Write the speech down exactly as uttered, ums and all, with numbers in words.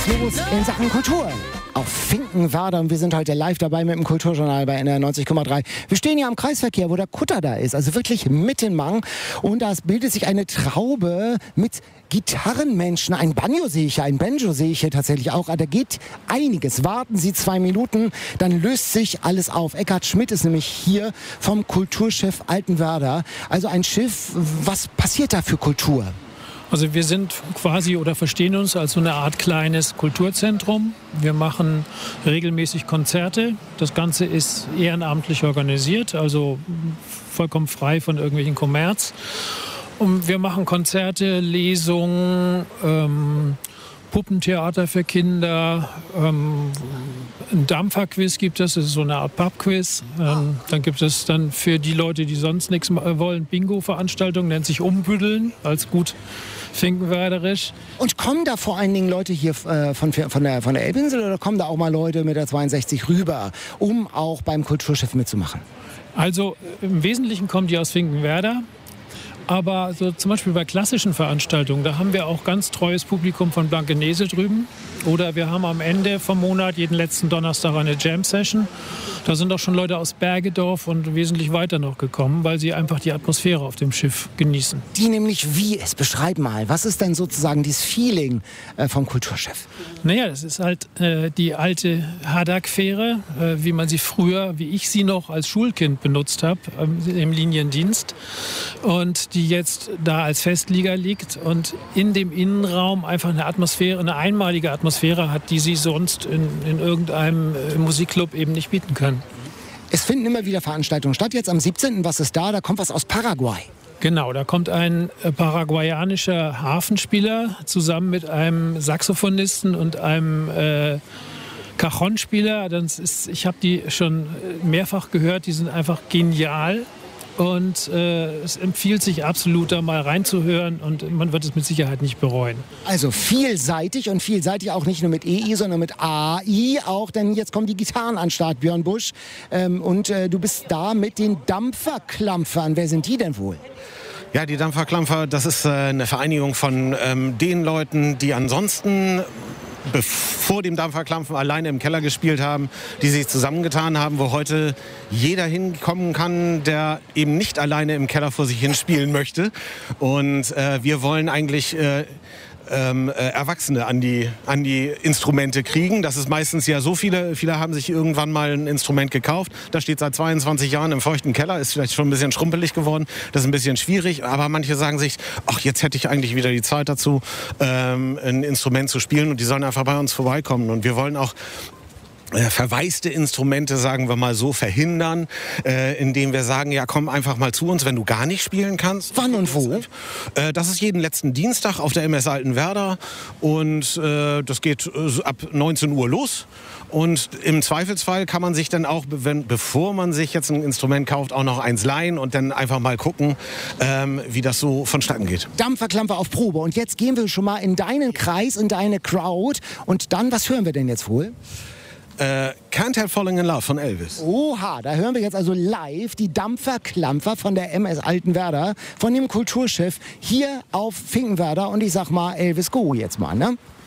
Los in Sachen Kultur auf Finkenwerder und wir sind heute live dabei mit dem Kulturjournal bei N R neunzig Komma drei. Wir stehen hier am Kreisverkehr, wo der Kutter da ist, also wirklich mittenmang, und da bildet sich eine Traube mit Gitarrenmenschen. Ein Banjo sehe ich hier, ein Banjo sehe ich hier tatsächlich auch. Da geht einiges. Warten Sie zwei Minuten, dann löst sich alles auf. Eckhard Schmidt ist nämlich hier vom Kulturschiff Altenwerder. Also ein Schiff, was passiert da für Kultur? Also wir sind quasi oder verstehen uns als so eine Art kleines Kulturzentrum. Wir machen regelmäßig Konzerte. Das Ganze ist ehrenamtlich organisiert, also vollkommen frei von irgendwelchen Kommerz. Und wir machen Konzerte, Lesungen, ähm, Puppentheater für Kinder, ähm, ein Dampferquiz gibt es, das ist so eine Art Pubquiz. Ähm, dann gibt es dann für die Leute, die sonst nichts wollen, Bingo-Veranstaltung, nennt sich Umbüddeln, als gut finkenwerderisch. Und kommen da vor allen Dingen Leute hier äh, von, von, der, von der Elbinsel oder kommen da auch mal Leute mit der zweiundsechzig rüber, um auch beim Kulturschiff mitzumachen? Also im Wesentlichen kommen die aus Finkenwerder. Aber so zum Beispiel bei klassischen Veranstaltungen, da haben wir auch ganz treues Publikum von Blankenese drüben. Oder wir haben am Ende vom Monat jeden letzten Donnerstag eine Jam-Session. Da sind auch schon Leute aus Bergedorf und wesentlich weiter noch gekommen, weil sie einfach die Atmosphäre auf dem Schiff genießen. Die nämlich wie es? Beschreib mal. Was ist denn sozusagen dieses Feeling äh, vom Kulturschiff? Naja, das ist halt äh, die alte Haddock-Fähre, äh, wie man sie früher, wie ich sie noch als Schulkind benutzt habe, äh, im Liniendienst. Und die jetzt da als Festlieger liegt und in dem Innenraum einfach eine Atmosphäre, eine einmalige Atmosphäre hat, die sie sonst in, in irgendeinem äh, Musikclub eben nicht bieten können. Es finden immer wieder Veranstaltungen statt. Jetzt am siebzehnten Was ist da? Da kommt was aus Paraguay. Genau, da kommt ein äh, paraguayanischer Harfenspieler zusammen mit einem Saxophonisten und einem äh, Cajon-Spieler. Das ist, ich habe die schon mehrfach gehört, die sind einfach genial. Und äh, es empfiehlt sich absolut, da mal reinzuhören und man wird es mit Sicherheit nicht bereuen. Also vielseitig und vielseitig auch nicht nur mit E I, sondern mit A I auch, denn jetzt kommen die Gitarren an den Start, Björn Busch. Ähm, und äh, du bist da mit den Dampferklampfern. Wer sind die denn wohl? Ja, die Dampferklampfer, das ist äh, eine Vereinigung von ähm, den Leuten, die ansonsten vor dem Dampferklampfen alleine im Keller gespielt haben, die sich zusammengetan haben, wo heute jeder hinkommen kann, der eben nicht alleine im Keller vor sich hin spielen möchte. Und äh, wir wollen eigentlich äh, ähm, äh, Erwachsene an die, an die Instrumente kriegen. Das ist meistens ja so, viele, viele haben sich irgendwann mal ein Instrument gekauft. Das steht seit zweiundzwanzig Jahren im feuchten Keller, ist vielleicht schon ein bisschen schrumpelig geworden. Das ist ein bisschen schwierig, aber manche sagen sich, ach, jetzt hätte ich eigentlich wieder die Zeit dazu, ähm, ein Instrument zu spielen, und die sollen einfach bei uns vorbeikommen. Und wir wollen auch Äh, verwaiste Instrumente, sagen wir mal so, verhindern, äh, indem wir sagen, ja, komm einfach mal zu uns, wenn du gar nicht spielen kannst. Wann und wo? Äh, das ist jeden letzten Dienstag auf der M S Altenwerder, und äh, das geht äh, ab neunzehn Uhr los. Und im Zweifelsfall kann man sich dann auch, wenn, bevor man sich jetzt ein Instrument kauft, auch noch eins leihen und dann einfach mal gucken, ähm, wie das so vonstatten geht. Dampferklampfer auf Probe. Und jetzt gehen wir schon mal in deinen Kreis, in deine Crowd. Und dann, was hören wir denn jetzt wohl? Äh, Can't Help Falling in Love von Elvis. Oha, da hören wir jetzt also live die Dampferklampfer von der M S Altenwerder, von dem Kulturschiff hier auf Finkenwerder. Und ich sag mal, Elvis, go jetzt mal, ne?